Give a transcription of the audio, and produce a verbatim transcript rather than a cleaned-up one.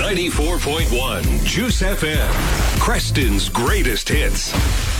ninety-four point one Juice F M, Creston's greatest hits.